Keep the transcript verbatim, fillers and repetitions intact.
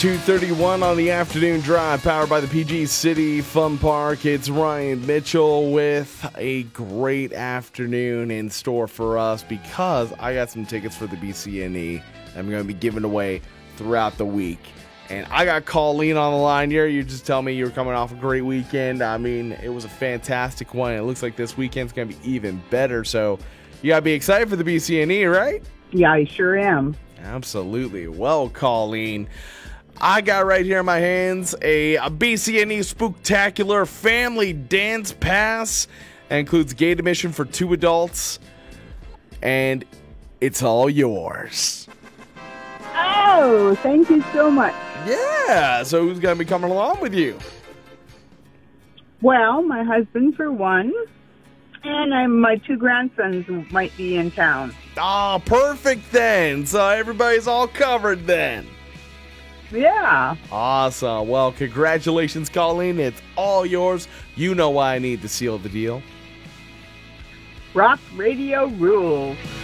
two thirty-one on the afternoon drive, powered by the P G City Fun Park. It's Ryan Mitchell with a great afternoon in store for us because I got some tickets for the B C N E I'm going to be giving away throughout the week. And I got Colleen on the line here. You just tell me you were coming off a great weekend. I mean, it was a fantastic one. It looks like this weekend's going to be even better. So you got to be excited for the B C N E, right? Yeah, I sure am. Absolutely. Well, Colleen, I got right here in my hands a, a B C N E Spooktacular Family Dance Pass. That includes gate admission for two adults. And it's all yours. Oh, thank you so much. Yeah, so who's going to be coming along with you? Well, my husband for one, and I'm, my two grandsons might be in town. Ah, perfect then. So everybody's all covered then. Yeah. Awesome. Well, congratulations, Colleen. It's all yours. You know why I need to seal the deal. Rock radio rules.